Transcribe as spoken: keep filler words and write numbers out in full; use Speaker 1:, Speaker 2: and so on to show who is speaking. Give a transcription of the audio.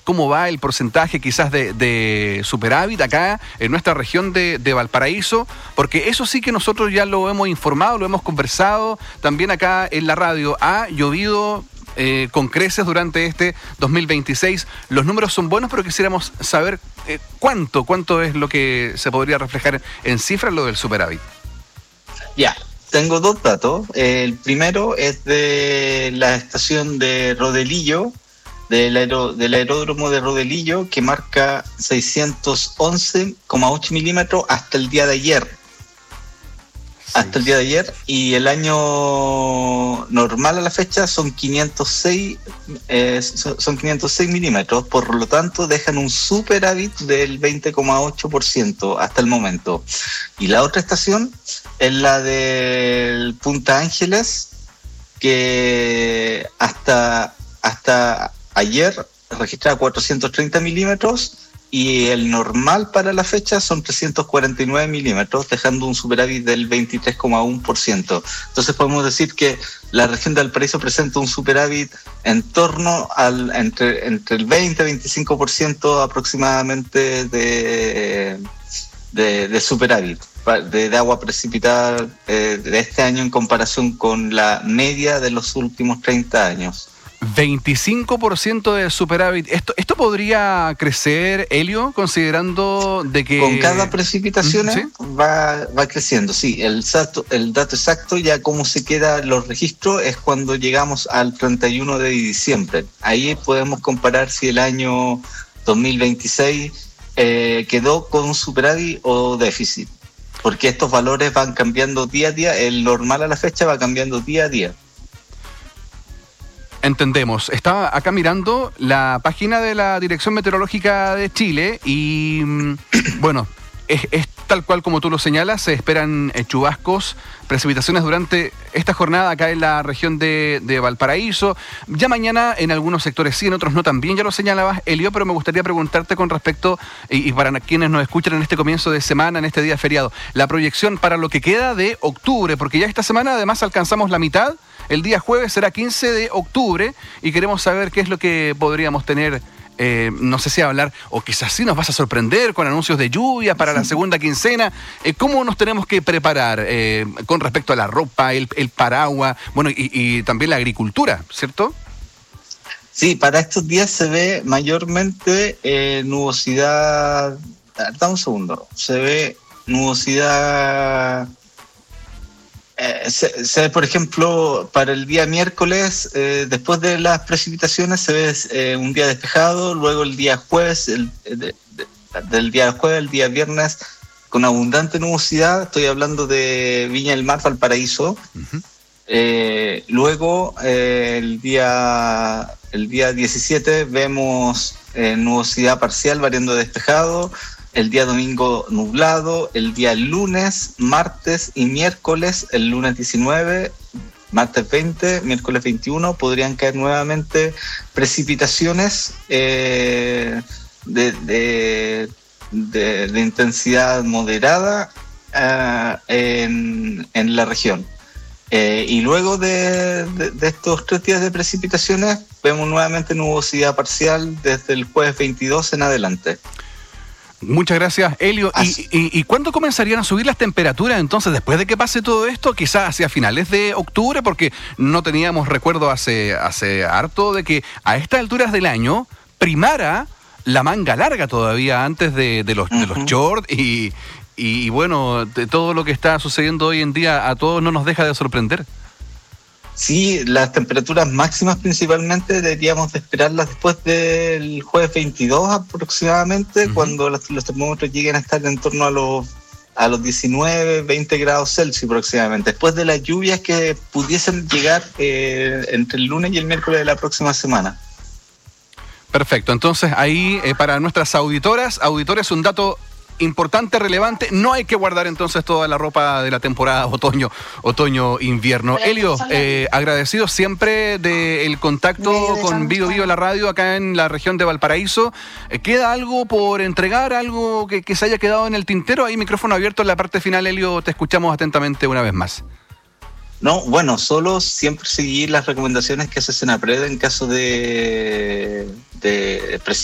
Speaker 1: cómo va el porcentaje quizás de, de superávit acá en nuestra región de, de Valparaíso, porque eso sí que nosotros ya lo hemos informado, lo hemos conversado también acá en la radio. Ha llovido eh, con creces durante este dos mil veintiséis. Los números son buenos, pero quisiéramos saber eh, cuánto, cuánto es lo que se podría reflejar en cifras lo del superávit.
Speaker 2: Ya. Tengo dos datos. El primero es de la estación de Rodelillo, del, aero, del aeródromo de Rodelillo, que marca seiscientos once coma ocho milímetros hasta el día de ayer. Sí. Hasta el día de ayer. Y el año normal a la fecha son quinientos seis, eh, son quinientos seis milímetros. Por lo tanto, dejan un superávit del veinte coma ocho por ciento hasta el momento. Y la otra estación es la del Punta Ángeles, que hasta, hasta ayer registraba cuatrocientos treinta milímetros y el normal para la fecha son trescientos cuarenta y nueve milímetros, dejando un superávit del veintitrés coma uno por ciento. Entonces podemos decir que la región de Valparaíso presenta un superávit en torno al entre, entre el veinte y veinticinco por ciento aproximadamente de, de, de superávit. De, de agua precipitada eh, de este año en comparación con la media de los últimos treinta años.
Speaker 1: veinticinco por ciento de superávit. ¿Esto, esto podría crecer, Helio, considerando de que...
Speaker 2: Con cada precipitación
Speaker 1: ¿Sí?
Speaker 2: va, va creciendo, sí. El, dato, el dato exacto, ya cómo se quedan los registros, es cuando llegamos al treinta y uno de diciembre. Ahí podemos comparar si el año dos mil veintiséis eh, quedó con superávit o déficit. Porque estos valores van cambiando día a día, el normal a la fecha va cambiando día a día.
Speaker 1: Entendemos. Estaba acá mirando la página de la Dirección Meteorológica de Chile y, bueno, es, es tal cual como tú lo señalas, se esperan eh, chubascos, precipitaciones durante esta jornada acá en la región de, de Valparaíso. Ya mañana en algunos sectores sí, en otros no también, ya lo señalabas, Helio, pero me gustaría preguntarte con respecto, y, y para quienes nos escuchan en este comienzo de semana, en este día feriado, la proyección para lo que queda de octubre, porque ya esta semana además alcanzamos la mitad. El día jueves será quince de octubre y queremos saber qué es lo que podríamos tener, eh, no sé si hablar, o quizás sí nos vas a sorprender con anuncios de lluvia para la segunda quincena. Eh, ¿Cómo nos tenemos que preparar eh, con respecto a la ropa, el, el paraguas, bueno, y, y también la agricultura, ¿cierto?
Speaker 2: Sí, para estos días se ve mayormente eh, nubosidad. Dame un segundo. Se ve nubosidad. Eh, se, se ve, por ejemplo, para el día miércoles, eh, después de las precipitaciones, se ve eh, un día despejado, luego el día jueves, el, de, de, del día jueves, el día viernes, con abundante nubosidad. Estoy hablando de Viña del Mar, Valparaíso. Uh-huh. Eh, luego, eh, el día el día diecisiete, vemos eh, nubosidad parcial variando de despejado. El día domingo nublado, el día lunes, martes y miércoles, el lunes diecinueve, martes veinte, miércoles veintiuno, podrían caer nuevamente precipitaciones eh, de, de, de, de intensidad moderada uh, en, en la región. Eh, y luego de, de, de estos tres días de precipitaciones, vemos nuevamente nubosidad parcial desde el jueves veintidós en adelante.
Speaker 1: Muchas gracias, Helio. ¿Y, y, ¿Y cuándo comenzarían a subir las temperaturas entonces después de que pase todo esto? Quizás hacia finales de octubre, porque no teníamos recuerdo hace, hace harto de que a estas alturas del año primara la manga larga todavía antes de, de los, uh-huh. de los shorts y, y, y bueno, de todo lo que está sucediendo hoy en día a todos no nos deja de sorprender.
Speaker 2: Sí, las temperaturas máximas principalmente deberíamos de esperarlas después del jueves veintidós aproximadamente, uh-huh. cuando los, los termómetros lleguen a estar en torno a los a los diecinueve, veinte grados Celsius aproximadamente, después de las lluvias que pudiesen llegar eh, entre el lunes y el miércoles de la próxima semana.
Speaker 1: Perfecto, entonces ahí eh, para nuestras auditoras, auditores, un dato importante, relevante, no hay que guardar entonces toda la ropa de la temporada otoño, otoño, invierno. Helio, eh, agradecido siempre del contacto con Bio Bio la radio acá en la región de Valparaíso. Eh, ¿Queda algo por entregar, algo que, que se haya quedado en el tintero? Ahí micrófono abierto en la parte final, Helio, te escuchamos atentamente una vez más.
Speaker 2: No, bueno, solo siempre seguir las recomendaciones que hace Senapred en caso de, de